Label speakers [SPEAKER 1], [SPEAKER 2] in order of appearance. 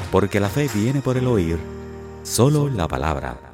[SPEAKER 1] porque la fe viene por el oír, solo la palabra.